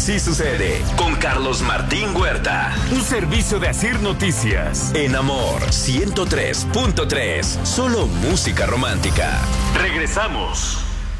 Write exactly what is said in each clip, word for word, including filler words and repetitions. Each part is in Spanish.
Así sucede con Carlos Martín Huerta. Un servicio de Asir Noticias. En Amor ciento tres punto tres. Solo música romántica. Regresamos.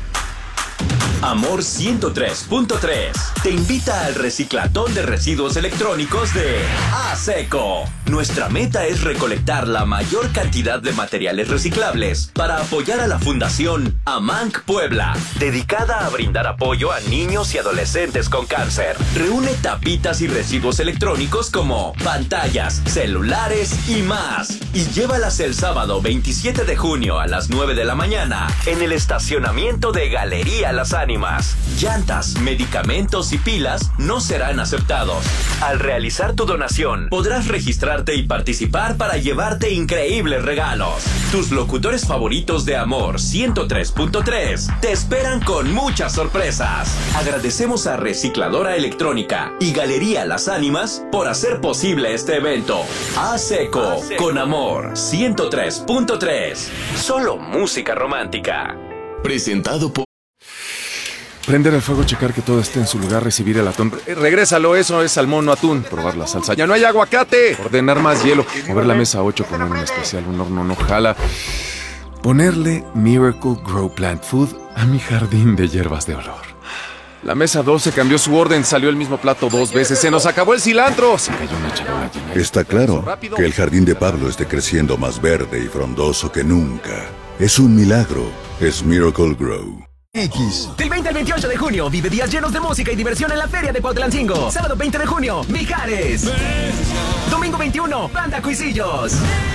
Amor ciento tres punto tres te invita al reciclatón de residuos electrónicos de ASECO. Nuestra meta es recolectar la mayor cantidad de materiales reciclables para apoyar a la Fundación AMANC Puebla, dedicada a brindar apoyo a niños y adolescentes con cáncer. Reúne tapitas y residuos electrónicos como pantallas, celulares y más, y llévalas el sábado veintisiete de junio a las nueve de la mañana en el estacionamiento de Galería Las Ánimas. Llantas, medicamentos y pilas no serán aceptados. Al realizar tu donación, podrás registrarte y participar para llevarte increíbles regalos. Tus locutores favoritos de Amor ciento tres punto tres te esperan con muchas sorpresas. Agradecemos a Recicladora Electrónica y Galería Las Ánimas por hacer posible este evento. ASECO, con Amor ciento tres punto tres. Solo música romántica. Presentado por... Prender el fuego, checar que todo esté en su lugar, recibir el atún. Eh, regrésalo, eso es salmón, no atún. Probar la salsa. ¡Ya no hay aguacate! Ordenar más hielo. Mover la mesa ocho, poner un especial, un horno no jala. Ponerle Miracle Grow Plant Food a mi jardín de hierbas de olor. La mesa doce cambió su orden, salió el mismo plato dos veces. ¡Se nos acabó el cilantro! Se cayó una charola llena. Está claro que el jardín de Pablo esté creciendo más verde y frondoso que nunca. Es un milagro. Es Miracle Grow. X. Del veinte al veintiocho de junio, vive días llenos de música y diversión en la Feria de Cuautlancingo. Sábado veinte de junio, Mijares. Domingo veintiuno, Banda Cuisillos.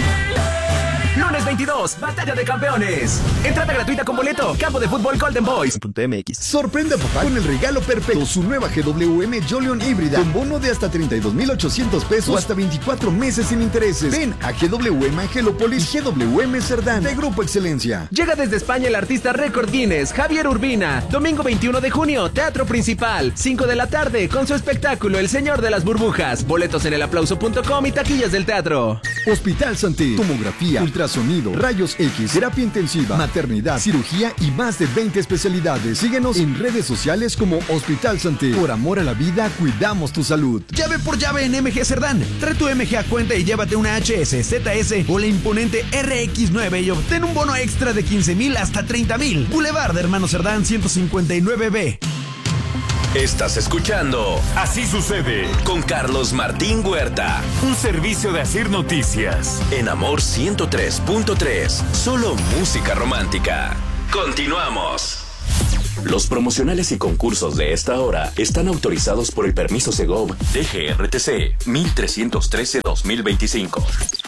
Lunes veintidós, Batalla de Campeones. Entrada gratuita con boleto. Campo de fútbol Golden Boys. .mx. Sorprende a papá con el regalo perfecto. Su nueva G W M Jolion híbrida. Con bono de hasta treinta y dos mil ochocientos pesos o hasta veinticuatro meses sin intereses. Ven a G W M Angelópolis y G W M Cerdán de Grupo Excelencia. Llega desde España el artista Record Guinness, Javier Urbina. Domingo veintiuno de junio, Teatro Principal. cinco de la tarde con su espectáculo El Señor de las Burbujas. Boletos en el aplauso punto com y taquillas del teatro. Hospital Santé. Tomografía, ultrasonido, rayos X, terapia intensiva, maternidad, cirugía y más de veinte especialidades. Síguenos en redes sociales como Hospital Santé. Por amor a la vida, cuidamos tu salud. Llave por llave en M G Cerdán. Trae tu M G a cuenta y llévate una H S, Z S o la imponente R X nueve y obtén un bono extra de quince mil hasta treinta mil. Boulevard de Hermano Cerdán ciento cincuenta y nueve B. Estás escuchando Así sucede con Carlos Martín Huerta. Un servicio de Asir Noticias. En Amor ciento tres punto tres. Solo música romántica. Continuamos. Los promocionales y concursos de esta hora están autorizados por el permiso Segov D G R T C mil trescientos trece guión dos mil veinticinco.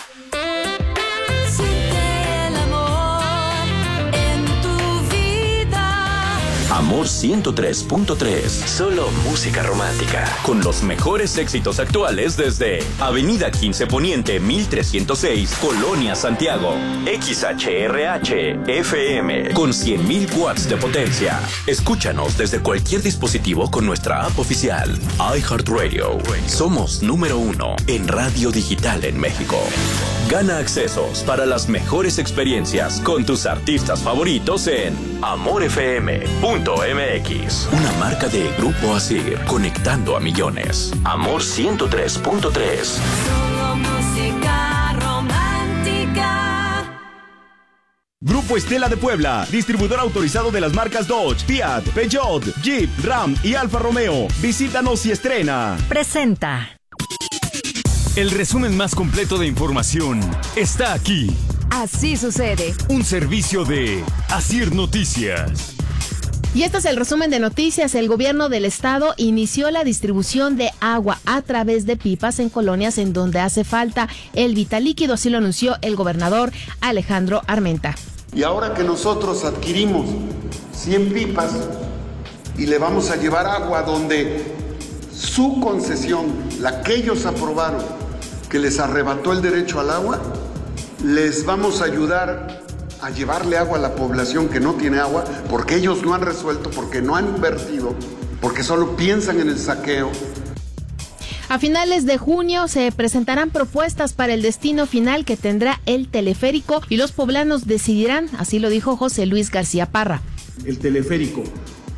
Amor ciento tres punto tres. Solo música romántica. Con los mejores éxitos actuales desde Avenida quince Poniente mil trescientos seis, Colonia Santiago. X H R H F M con cien mil watts de potencia. Escúchanos desde cualquier dispositivo con nuestra app oficial. iHeartRadio. Somos número uno en radio digital en México. Gana accesos para las mejores experiencias con tus artistas favoritos en amor f m punto m x. Una marca de Grupo Asir, conectando a millones. Amor ciento tres punto tres. Solo música romántica. Grupo Estela de Puebla, distribuidor autorizado de las marcas Dodge, Fiat, Peugeot, Jeep, Ram y Alfa Romeo. Visítanos y estrena. Presenta. El resumen más completo de información está aquí. Así sucede. Un servicio de Asir Noticias. Y este es el resumen de noticias. El gobierno del estado inició la distribución de agua a través de pipas en colonias en donde hace falta el vital líquido, así lo anunció el gobernador Alejandro Armenta. Y ahora que nosotros adquirimos cien pipas y le vamos a llevar agua donde su concesión, la que ellos aprobaron, que les arrebató el derecho al agua, les vamos a ayudar a llevarle agua a la población que no tiene agua, porque ellos no han resuelto, porque no han invertido, porque solo piensan en el saqueo. A finales de junio se presentarán propuestas para el destino final que tendrá el teleférico y los poblanos decidirán, así lo dijo José Luis García Parra. El teleférico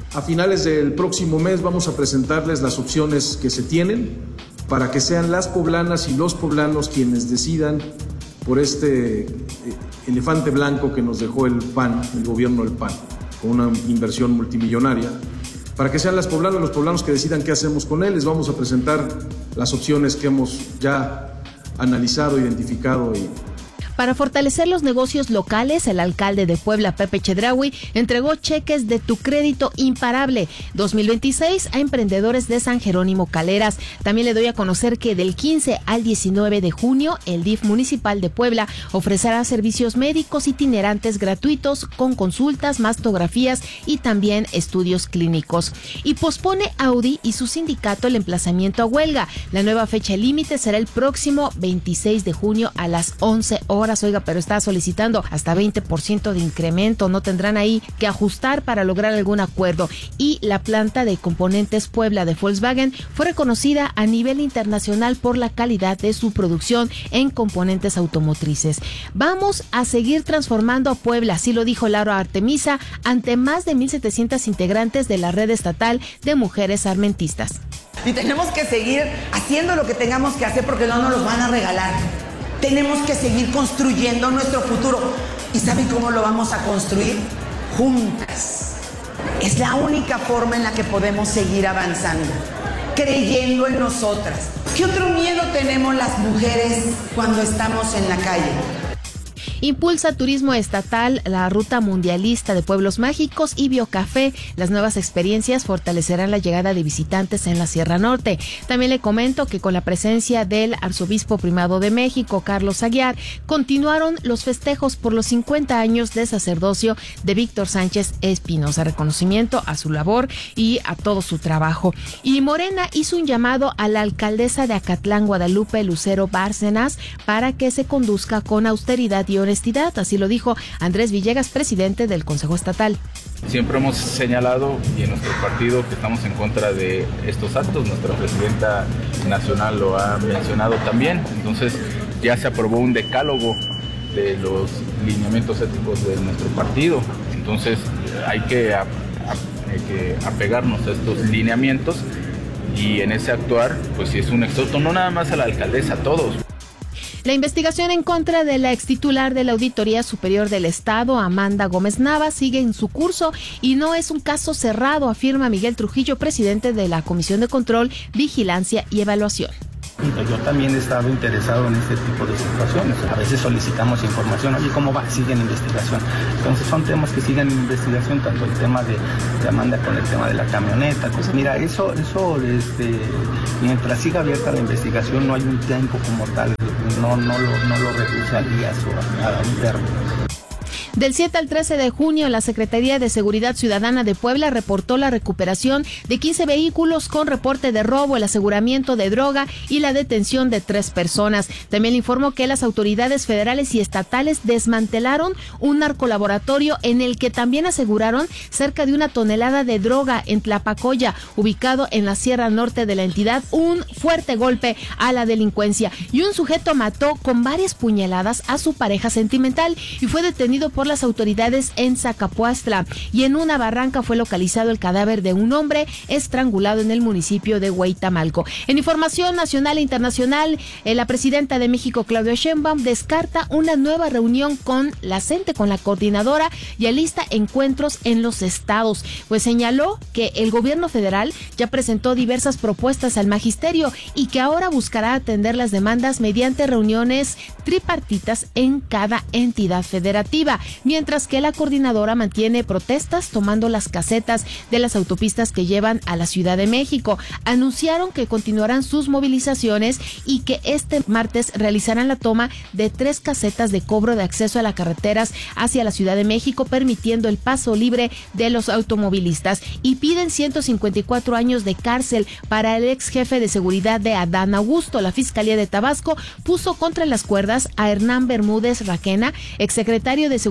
A finales del próximo mes vamos a presentarles las opciones que se tienen para que sean las poblanas y los poblanos quienes decidan por este elefante blanco que nos dejó el P A N, el gobierno del P A N, con una inversión multimillonaria. Para que sean las poblanas y los poblanos que decidan qué hacemos con él, les vamos a presentar las opciones que hemos ya analizado, identificado y Para fortalecer los negocios locales, el alcalde de Puebla, Pepe Chedraui, entregó cheques de Tu Crédito Imparable dos mil veintiséis a emprendedores de San Jerónimo Caleras. También le doy a conocer que del quince al diecinueve de junio, el D I F municipal de Puebla ofrecerá servicios médicos itinerantes gratuitos con consultas, mastografías y también estudios clínicos. Y pospone Audi y su sindicato el emplazamiento a huelga. La nueva fecha límite será el próximo veintiséis de junio a las once horas. Oiga, pero está solicitando hasta veinte por ciento de incremento. No tendrán ahí que ajustar para lograr algún acuerdo. Y la planta de componentes Puebla de Volkswagen fue reconocida a nivel internacional por la calidad de su producción en componentes automotrices. Vamos a seguir transformando a Puebla, así lo dijo Laura Artemisa ante más de mil setecientos integrantes de la red estatal de mujeres armentistas. Y tenemos que seguir haciendo lo que tengamos que hacer porque no nos los van a regalar. Tenemos que seguir construyendo nuestro futuro. ¿Y saben cómo lo vamos a construir? Juntas. Es la única forma en la que podemos seguir avanzando, creyendo en nosotras. ¿Qué otro miedo tenemos las mujeres cuando estamos en la calle? Impulsa Turismo Estatal la Ruta Mundialista de Pueblos Mágicos y Biocafé. Las nuevas experiencias fortalecerán la llegada de visitantes en la Sierra Norte. También le comento que con la presencia del Arzobispo Primado de México, Carlos Aguiar, continuaron los festejos por los cincuenta años de sacerdocio de Víctor Sánchez Espinosa. Reconocimiento a su labor y a todo su trabajo. Y Morena hizo un llamado a la alcaldesa de Acatlán, Guadalupe Lucero Bárcenas, para que se conduzca con austeridad y honestidad. Así lo dijo Andrés Villegas, presidente del Consejo Estatal. Siempre hemos señalado y en nuestro partido que estamos en contra de estos actos. Nuestra presidenta nacional lo ha mencionado también. Entonces ya se aprobó un decálogo de los lineamientos éticos de nuestro partido. Entonces hay que, a, a, hay que apegarnos a estos lineamientos y en ese actuar, pues si es un exhorto, no nada más a la alcaldesa, a todos. La investigación en contra de la extitular de la Auditoría Superior del Estado, Amanda Gómez Nava, sigue en su curso y no es un caso cerrado, afirma Miguel Trujillo, presidente de la Comisión de Control, Vigilancia y Evaluación. Yo también he estado interesado en este tipo de situaciones. A veces solicitamos información, oye, ¿cómo va? Sigue en investigación. Entonces son temas que siguen en investigación, tanto el tema de, de Amanda con el tema de la camioneta. Pues mira, eso, eso este, mientras siga abierta la investigación no hay un tiempo como tal, no, no, lo, no lo reduce a días o a, a un término. Del siete al trece de junio, la Secretaría de Seguridad Ciudadana de Puebla reportó la recuperación de quince vehículos con reporte de robo, el aseguramiento de droga y la detención de tres personas. También informó que las autoridades federales y estatales desmantelaron un narcolaboratorio en el que también aseguraron cerca de una tonelada de droga en Tlapacoya, ubicado en la Sierra Norte de la entidad, un fuerte golpe a la delincuencia. Y un sujeto mató con varias puñaladas a su pareja sentimental y fue detenido por las autoridades en Zacapuastla, y en una barranca fue localizado el cadáver de un hombre estrangulado en el municipio de Hueytamalco. En información nacional e internacional, eh, la presidenta de México, Claudia Sheinbaum, descarta una nueva reunión con la CENTE, con la coordinadora, y alista encuentros en los estados, pues señaló que el gobierno federal ya presentó diversas propuestas al magisterio y que ahora buscará atender las demandas mediante reuniones tripartitas en cada entidad federativa, mientras que la coordinadora mantiene protestas tomando las casetas de las autopistas que llevan a la Ciudad de México. Anunciaron que continuarán sus movilizaciones y que este martes realizarán la toma de tres casetas de cobro de acceso a las carreteras hacia la Ciudad de México, permitiendo el paso libre de los automovilistas, y piden ciento cincuenta y cuatro años de cárcel para el ex jefe de seguridad de Adán Augusto. La Fiscalía de Tabasco puso contra las cuerdas a Hernán Bermúdez Raquena, exsecretario de Seguridad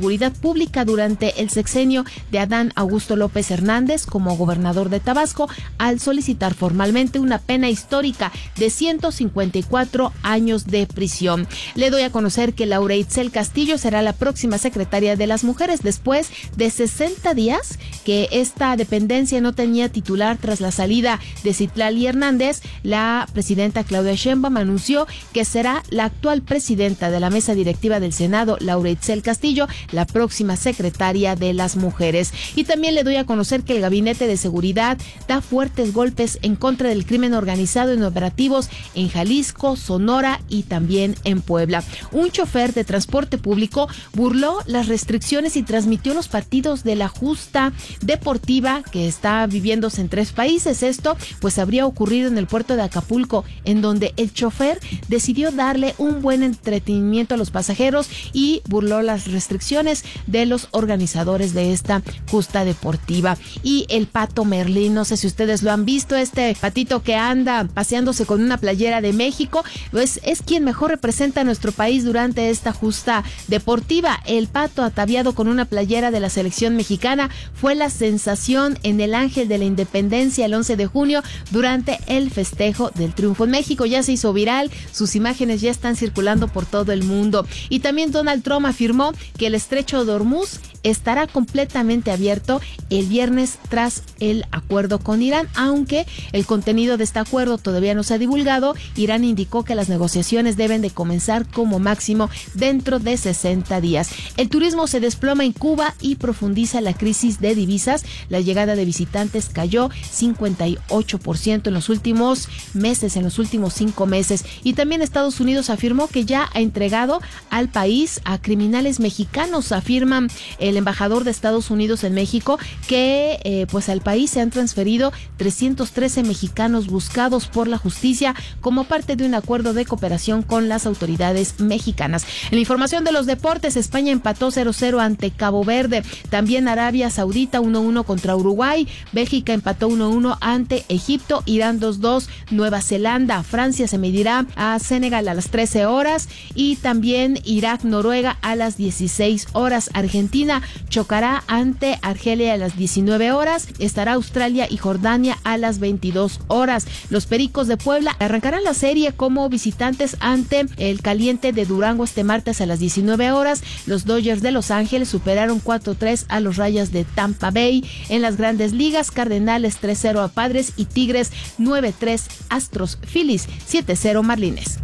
seguridad pública durante el sexenio de Adán Augusto López Hernández como gobernador de Tabasco, al solicitar formalmente una pena histórica de ciento cincuenta y cuatro años de prisión. Le doy a conocer que Laura Itzel Castillo será la próxima secretaria de las Mujeres después de sesenta días que esta dependencia no tenía titular tras la salida de Citlali Hernández. La presidenta Claudia Sheinbaum anunció que será la actual presidenta de la mesa directiva del Senado, Laura Itzel Castillo, la próxima secretaria de las Mujeres. Y también le doy a conocer que el Gabinete de Seguridad da fuertes golpes en contra del crimen organizado en operativos en Jalisco, Sonora y también en Puebla. Un chofer de transporte público burló las restricciones y transmitió los partidos de la justa deportiva que está viviéndose en tres países. Esto pues habría ocurrido en el puerto de Acapulco, en donde el chofer decidió darle un buen entretenimiento a los pasajeros y burló las restricciones de los organizadores de esta justa deportiva. Y el pato Merlín, no sé si ustedes lo han visto, este patito que anda paseándose con una playera de México, pues es quien mejor representa a nuestro país durante esta justa deportiva. El pato ataviado con una playera de la selección mexicana fue la sensación en el Ángel de la Independencia el once de junio durante el festejo del triunfo en México. Ya se hizo viral, sus imágenes ya están circulando por todo el mundo. Y también Donald Trump afirmó que el estrecho de Hormuz estará completamente abierto el viernes tras el acuerdo con Irán, aunque el contenido de este acuerdo todavía no se ha divulgado. Irán indicó que las negociaciones deben de comenzar como máximo dentro de sesenta días. El turismo se desploma en Cuba y profundiza la crisis de divisas. La llegada de visitantes cayó cincuenta y ocho por ciento en los últimos meses, en los últimos cinco meses. Y también Estados Unidos afirmó que ya ha entregado al país a criminales mexicanos. Afirma el embajador de Estados Unidos en México que eh, pues al país se han transferido trescientos trece mexicanos buscados por la justicia como parte de un acuerdo de cooperación con las autoridades mexicanas. En la información de los deportes, España empató cero cero ante Cabo Verde. También Arabia Saudita uno uno contra Uruguay. Bélgica empató uno uno ante Egipto. Irán dos dos, Nueva Zelanda. Francia se medirá a Senegal a las trece horas. Y también Irak, Noruega a las dieciséis horas. Argentina chocará ante Argelia a las diecinueve horas. Estará Australia y Jordania a las veintidós horas. Los Pericos de Puebla arrancarán la serie como visitantes ante el Caliente de Durango este martes a las diecinueve horas. Los Dodgers de Los Ángeles superaron cuatro tres a los Rayas de Tampa Bay. En las Grandes Ligas, Cardenales tres cero a Padres y Tigres nueve tres Astros. Phillies siete cero Marlines.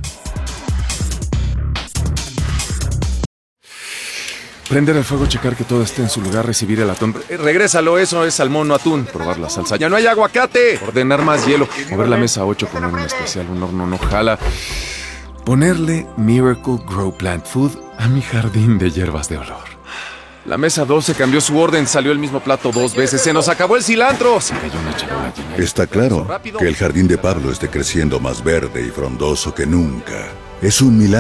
Prender el fuego, checar que todo esté en su lugar, recibir el atún. Eh, regrésalo, eso es salmón, no atún. Probar la salsa. ¡Ya no hay aguacate! Ordenar más hielo. Mover la mesa ocho, poner un especial, un horno no jala. Ponerle Miracle Grow Plant Food a mi jardín de hierbas de olor. La mesa doce cambió su orden, salió el mismo plato dos veces. ¡Se nos acabó el cilantro! Se cayó una charola llena. Está claro que el jardín de Pablo esté creciendo más verde y frondoso que nunca. Es un milagro.